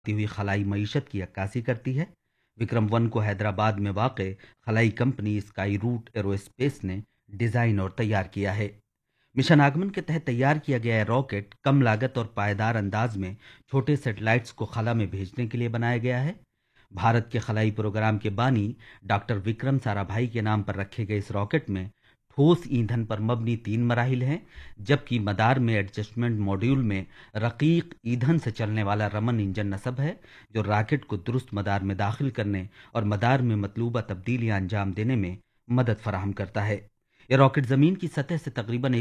ती हुई खलाई मईशत की अक्कासी करती है। विक्रम वन को हैदराबाद में वाक़ खलाई कंपनी स्काई रूट एरोस्पेस ने डिज़ाइन और तैयार किया है। मिशन आगमन के तहत तैयार किया गया यह रॉकेट कम लागत और पायदार अंदाज में छोटे सैटेलाइट्स को खला में भेजने के लिए बनाया गया है। भारत के खलाई प्रोग्राम के बानी डॉक्टर विक्रम साराभाई के नाम पर रखे गए इस रॉकेट में ठोस ईंधन पर मबनी 3 मराहिल हैं, जबकि मदार में एडजस्टमेंट मॉड्यूल में रकीक ईंधन से चलने वाला रमन इंजन नस्ब है, जो रॉकेट को दुरुस्त मदार में दाखिल करने और मदार में मतलूबा तब्दीलियां अंजाम देने में मदद फराहम करता है। यह रॉकेट ज़मीन की सतह से तकरीबन